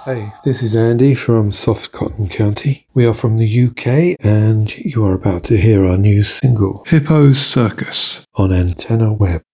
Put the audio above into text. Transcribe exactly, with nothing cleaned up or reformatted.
Hey, this is Andy from Soft Cotton County. We are from the U K, and you are about to hear our new single, Hippo's Circus, on Antenna Web.